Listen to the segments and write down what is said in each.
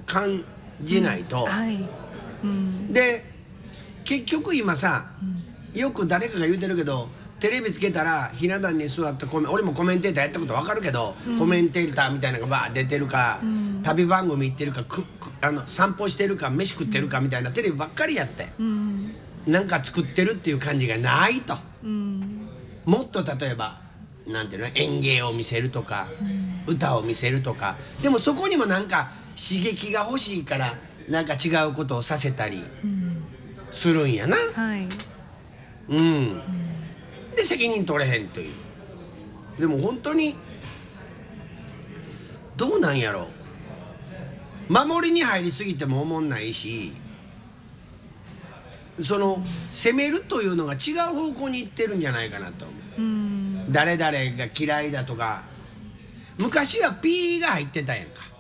感じないと、で結局今さ、よく誰かが言うてるけど、テレビつけたらひな壇に座って俺もコメンテーターやったこと分かるけど、コメンテーターみたいなのがバー出てるか、旅番組行ってるか散歩してるか飯食ってるかみたいなテレビばっかりやって、なんか作ってるっていう感じがないと、もっと例えばなんていうの、演芸を見せるとか、歌を見せるとか、でもそこにもなんか刺激が欲しいからなんか違うことをさせたりするんやな。で責任取れへんという。でも本当にどうなんやろ、守りに入りすぎても思んないし、その攻めるというのが違う方向に行ってるんじゃないかなと思う。誰々が嫌いだとか、昔はピーが入ってたやんか、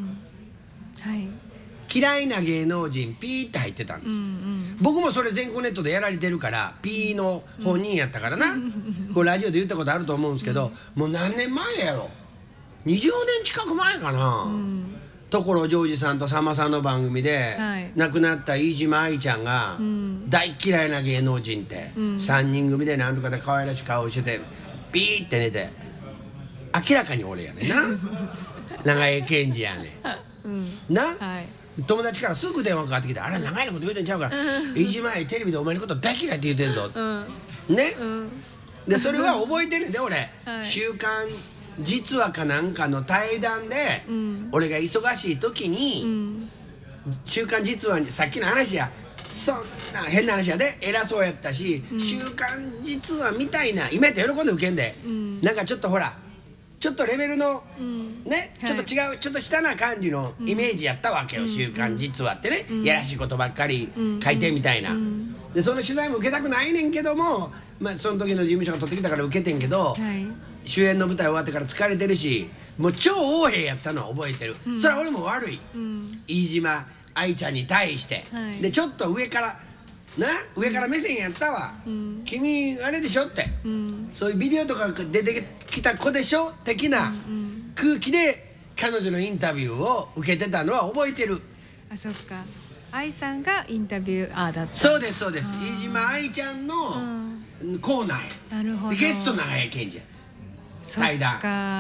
嫌いな芸能人ピーって入ってたんです、僕もそれ全国ネットでやられてるから、ピーの本人やったからな、これラジオで言ったことあると思うんですけど、もう何年前やろ、20年近く前かな、所ジョージさんとさんまさんの番組で、亡くなった飯島愛ちゃんが、大嫌いな芸能人って、3人組でなんとかで可愛らしい顔しててピーって寝て、明らかに俺やねんな長江健二やねんな、友達からすぐ電話かかってきて、あれ長いのこと言うてんちゃうから飯島愛テレビでお前のこと大嫌いって言うてんぞ、ね、でそれは覚えてんねんで俺、週刊実話かなんかの対談で、俺が忙しい時に、週刊実話にさっきの話や、そんな変な話やで、偉そうやったし、週刊実話みたいな今やったら喜んで受けんで、なんかちょっとほらちょっとレベルの、ね、ちょっと違う、ちょっと下な感じのイメージやったわけよ、週刊実話ってね、やらしいことばっかり書いてみたいな、でその取材も受けたくないねんけども、その時の事務所が取ってきたから受けてんけど、主演の舞台終わってから疲れてるし、もう超横柄やったのは覚えてる、それは俺も悪い、飯島愛ちゃんに対して、でちょっと上から目線やったわ、君あれでしょって、そういうビデオとか出てきた子でしょ的な空気で彼女のインタビューを受けてたのは覚えてる。 あ、そっか、愛さんがインタビューだった。 そうですそうです、飯島愛ちゃんのコーナーや、 なるほど、 ゲスト長江健二や、対談。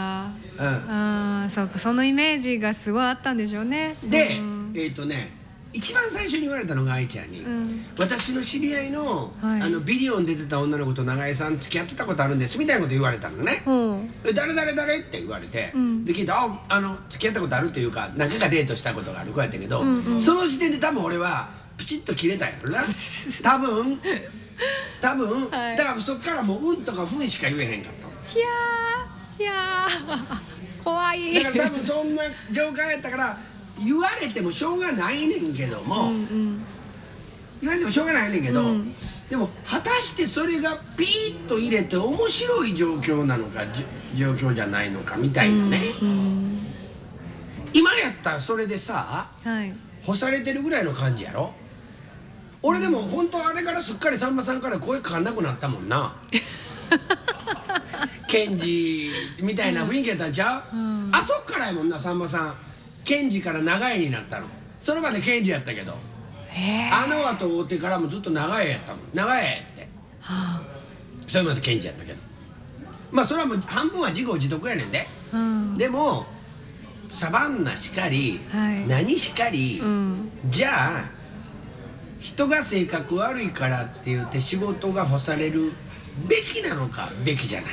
そっか、そのイメージがすごいあったんでしょうね。 で、一番最初に言われたのが愛ちゃんに、私の知り合いの、ビデオに出てた女の子と長江さん付き合ってたことあるんですみたいなこと言われたのね、誰って言われて、で聞いた付き合ったことあるっていうか、何回かデートしたことがある子やったけど、その時点で多分俺はプチッと切れたんやろな多分だからそっからもううんとかふんしか言えへんかったの。 いや怖い。 だから多分そんな状態やったから言われてもしょうがないねんけども、言われてもしょうがないねんけど、でも果たしてそれがピーッと入れて面白い状況なのか状況じゃないのかみたいなね、今やったらそれでさ、干されてるぐらいの感じやろ。俺でも本当あれからすっかりさんまさんから声かかんなくなったもんなケンジみたいな雰囲気やったんちゃう、あそっからやもんな、さんまさんケンジから長江になったの。それまでケンジやったけど、あの後追ってからもずっと長江やったもん、長江って、それまでケンジやったけど、それはもう半分は自業自得やねんで、でもサバンナしかり、何しかり、じゃあ人が性格悪いからって言って仕事が干されるべきなのかべきじゃない、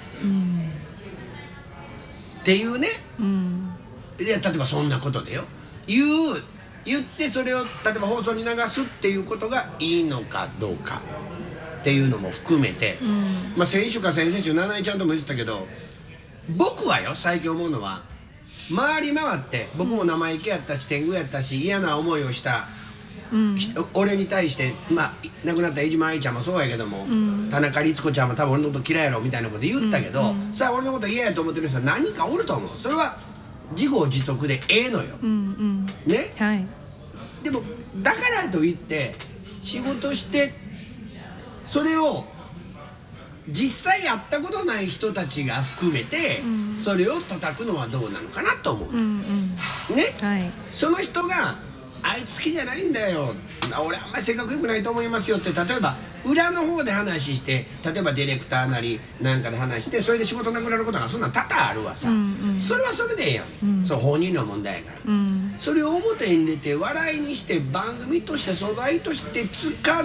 っていうね、例えばそんなことでよ、言ってそれを例えば放送に流すっていうことがいいのかどうかっていうのも含めて、先週か先々週七重ちゃんとも言ってたけど、僕はよ最近思うのは、回り回って僕も生意気やったし天狗やったし嫌な思いをした、俺に対して亡くなった飯島愛ちゃんもそうやけども、田中律子ちゃんも多分俺のこと嫌いやろみたいなこと言ったけど、さあ俺のこと嫌やと思ってる人は何かおると思う。それは自業自得でええのよ、ね、でもだからといって仕事してそれを実際会ったことない人たちが含めて、それを叩くのはどうなのかなと思う、ね、 はい、 その人があいつ好きじゃないんだよ、俺あんまり性格良くないと思いますよって例えば裏の方で話して、例えばディレクターなりなんかで話して、それで仕事なくなることがそんなん多々あるわさ、それはそれでええやん、そう本人の問題やから、それを表に出て笑いにして番組として素材として使って、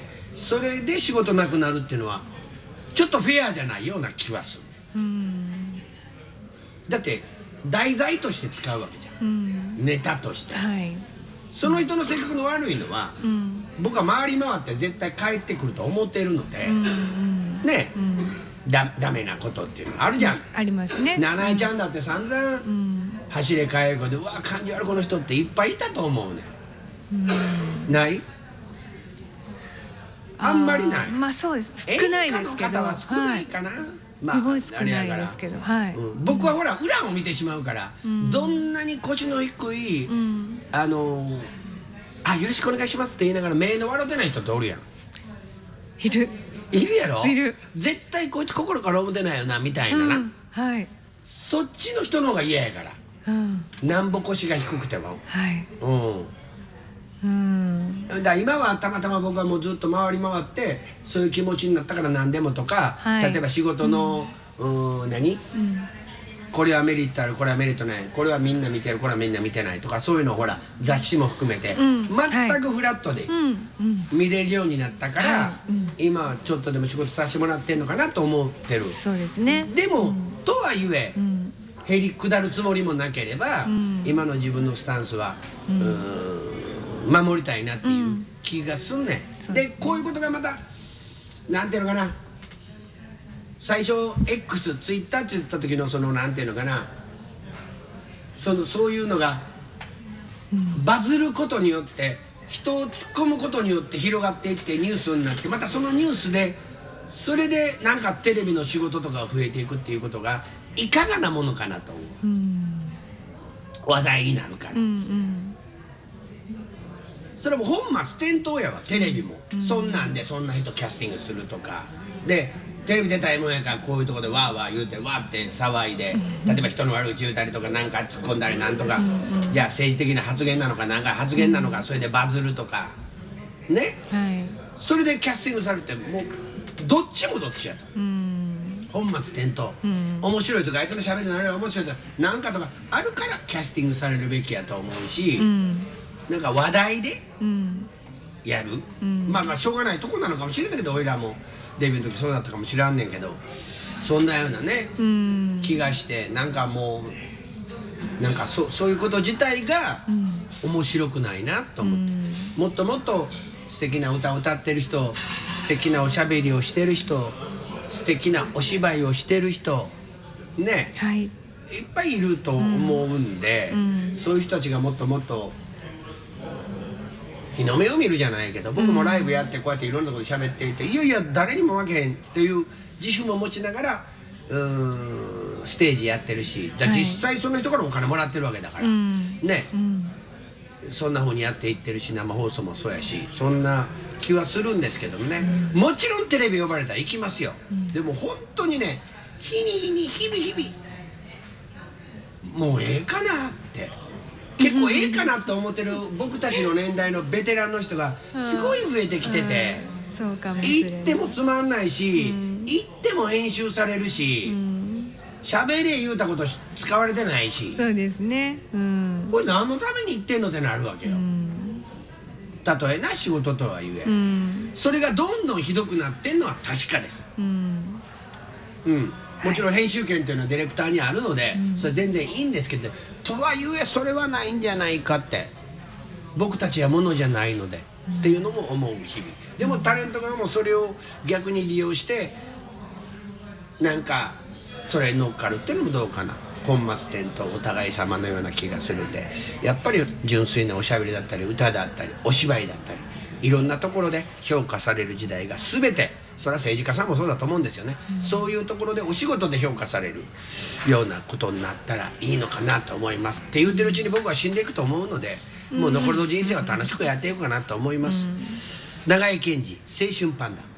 それで仕事なくなるっていうのはちょっとフェアじゃないような気はする、だって題材として使うわけじゃん、ネタとして、 はい、 その人の性格の悪いのは、僕は回り回って絶対帰ってくると思ってるので、ね、ダメなことっていうのがあるじゃん。 ありますね。 七重ちゃんだって散々、走れ帰る子でうわ感じ悪いこの人っていっぱいいたと思うね、ない？あんまりない。 まあそうです。少ないですけど。 演歌の方は少ないかな。まあ、 すごい少ないですけど、はい、 僕はほら裏を見てしまうから、どんなに腰の低い、よろしくお願いしますって言いながら目の笑ってない人っておるやん。 いるやろ。 いる。絶対こいつ心から思ってないよなみたいなな、 はい、 そっちの人の方が嫌やから、なんぼ腰が低くても、 はい、 だから今はたまたま僕はもうずっと回り回ってそういう気持ちになったから何でもとか、例えば仕事の、これはメリットある、これはメリットない、これはみんな見てる、これはみんな見てないとか、そういうのをほら雑誌も含めて、全くフラットで見れるようになったから、今はちょっとでも仕事させてもらってんのかなと思ってる。 そうですね。 でも、とはいえ、へりくだるつもりもなければ、今の自分のスタンスは守りたいなっていう気がすんねん。でこういうことがまたなんていうのかな、最初 X ツイッターって言った時のそのなんていうのかな、そういうのがバズることによって人を突っ込むことによって広がっていってニュースになって、またそのニュースでそれでなんかテレビの仕事とかが増えていくっていうことがいかがなものかなと思う、話題になるから、それも本末転倒やわ。テレビも、そんなんでそんな人キャスティングするとかで、テレビ出たいもんやからこういうとこでワーワー言うてわーって騒いで、例えば人の悪口言うたりとかなんか突っ込んだりなんとか、じゃあ政治的な発言なのかなんか発言なのか、それでバズるとかね、それでキャスティングされてもうどっちもどっちやと、本末転倒、面白いとかあいつのしゃべりのあれは面白いとかなんかとかあるからキャスティングされるべきやと思うし、なんか話題でやる、まあしょうがないとこなのかもしれないけど、俺らもデビューの時そうだったかもしらんねんけど、そんなようなね、気がして、なんかもうなんかそういうこと自体が面白くないなと思って、もっともっと素敵な歌を歌ってる人、素敵なおしゃべりをしてる人、素敵なお芝居をしてる人ね、いっぱいいると思うんで、そういう人たちがもっともっと日の目を見るじゃないけど、僕もライブやってこうやっていろんなこと喋っていて、いやいや誰にも負けへんっていう自負も持ちながらステージやってるし、実際その人からお金もらってるわけだからね、そんな風にやっていってるし、生放送もそうやし、そんな気はするんですけどもね、もちろんテレビ呼ばれたら行きますよ、でも本当にね、日々もうええかなって、結構ええかなと思ってる僕たちの年代のベテランの人がすごい増えてきてて、 そうかもしれない。 行ってもつまんないし、行っても編集されるし、喋れ言うたこと使われてないし、 そうですね、 これ何のために行ってんのってなるわけよ、たとえな仕事とはいえ、それがどんどんひどくなってんのは確かです。もちろん編集権っていうのはディレクターにあるので、それ全然いいんですけど、とはいえそれはないんじゃないかって、僕たちはものじゃないので、っていうのも思う日々でも、タレント側もそれを逆に利用してなんかそれに乗っかるっていうのもどうかな、本末転倒お互い様のような気がするんで、やっぱり純粋なおしゃべりだったり歌だったりお芝居だったり、いろんなところで評価される時代が全て、それは政治家さんもそうだと思うんですよね、そういうところでお仕事で評価されるようなことになったらいいのかなと思いますって言ってるうちに僕は死んでいくと思うので、もう残りの人生は楽しくやっていくかなと思います。長井健二、青春パンダ。